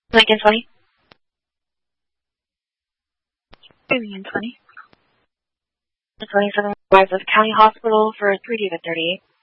Lincoln 20. Vivian 20. 27 arrives at the county hospital for 3 David 38.